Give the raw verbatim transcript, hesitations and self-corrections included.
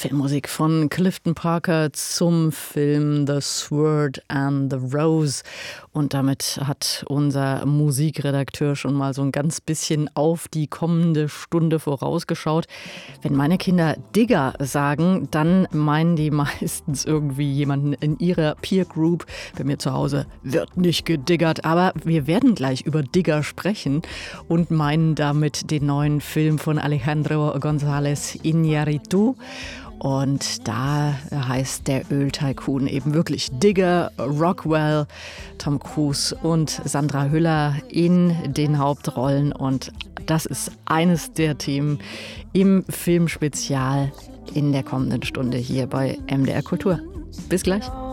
Filmmusik von Clifton Parker zum Film The Sword and the Rose. Und damit hat unser Musikredakteur schon mal so ein ganz bisschen auf die kommende Stunde vorausgeschaut. Wenn meine Kinder Digger sagen, dann meinen die meistens irgendwie jemanden in ihrer Peer Group. Bei mir zu Hause wird nicht gediggert, aber wir werden gleich über Digger sprechen und meinen damit den neuen Film von Alejandro González Iñárritu. Und da heißt der Öltycoon eben wirklich Digger. Rockwell, Tom Cruise und Sandra Hüller in den Hauptrollen. Und das ist eines der Themen im Filmspezial in der kommenden Stunde hier bei M D R Kultur. Bis gleich.